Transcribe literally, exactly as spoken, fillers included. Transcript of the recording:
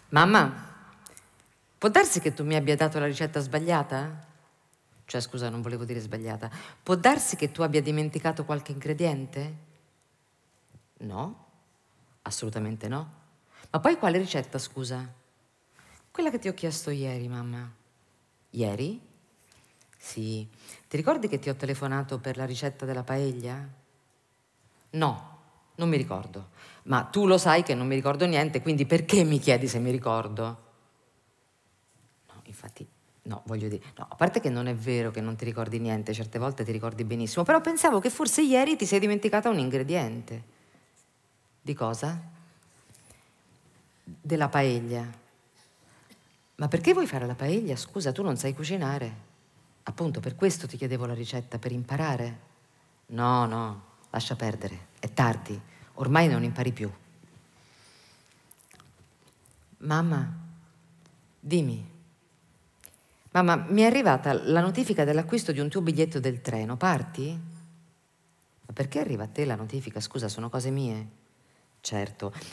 Mamma, può darsi che tu mi abbia dato la ricetta sbagliata? Cioè, scusa, non volevo dire sbagliata. Può darsi che tu abbia dimenticato qualche ingrediente? No, assolutamente no. Ma poi quale ricetta, scusa? Quella che ti ho chiesto ieri, mamma. Ieri? Sì. Ti ricordi che ti ho telefonato per la ricetta della paella? No, non mi ricordo. Ma tu lo sai che non mi ricordo niente, quindi perché mi chiedi se mi ricordo? No, infatti, no, voglio dire, no, a parte che non è vero che non ti ricordi niente, certe volte ti ricordi benissimo, però pensavo che forse ieri ti sei dimenticata un ingrediente. Di cosa? Della paella. Ma perché vuoi fare la paella? Scusa, tu non sai cucinare. Appunto, per questo ti chiedevo la ricetta, per imparare. No, no, lascia perdere, è tardi, ormai non impari più. Mamma, dimmi. Mamma, mi è arrivata la notifica dell'acquisto di un tuo biglietto del treno, parti? Ma perché arriva a te la notifica? Scusa, sono cose mie. Certo,